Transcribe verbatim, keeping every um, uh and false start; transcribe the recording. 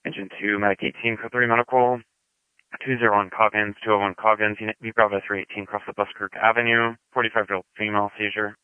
Engine two, Medic eighteen, code three medical. two oh one Coggins, two oh one Coggins, Unit B Bravo three eighteen, cross the Buskirk Avenue, forty-five year old female, seizure.